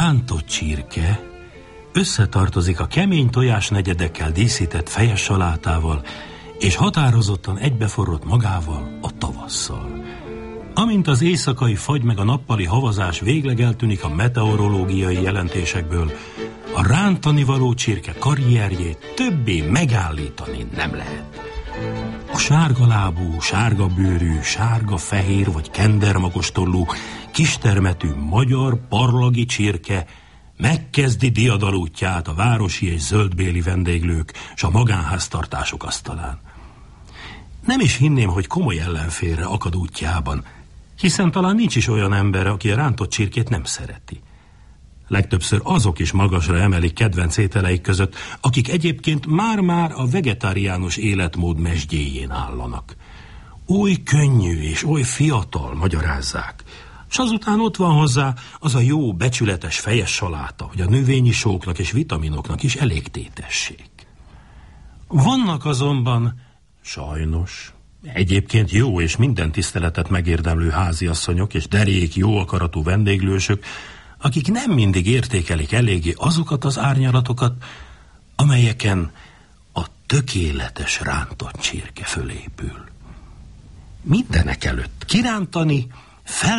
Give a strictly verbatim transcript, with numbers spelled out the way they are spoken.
rántott csirke összetartozik a kemény tojásnegyedekkel díszített fejes salátával, és határozottan egybeforrott magával a tavasszal. Amint az éjszakai fagy meg a nappali havazás végleg eltűnik a meteorológiai jelentésekből, a rántani való csirke karrierjét többé megállítani nem lehet. A sárgalábú, sárgabőrű, sárga-fehér vagy kendermagostollú, kistermetű magyar parlagi csirke megkezdi diadalútját a városi és zöldbéli vendéglők s a magánháztartások asztalán. Nem is hinném, hogy komoly ellenfélre akad útjában, hiszen talán nincs is olyan ember, aki a rántott csirkét nem szereti. Legtöbbször azok is magasra emelik kedvenc ételeik között, akik egyébként már-már a vegetáriánus életmód mesdjéjén állanak. Oly könnyű és oly fiatal, magyarázzák. S azután ott van hozzá az a jó, becsületes fejes saláta, hogy a növényi sóknak és vitaminoknak is elég tétesség. Vannak azonban, sajnos, egyébként jó és minden tiszteletet megérdemlő háziasszonyok és derék jó akaratú vendéglősök, akik nem mindig értékelik eléggé azokat az árnyalatokat, amelyeken a tökéletes rántott csirke fölépül. Mindenek előtt kirántani, fel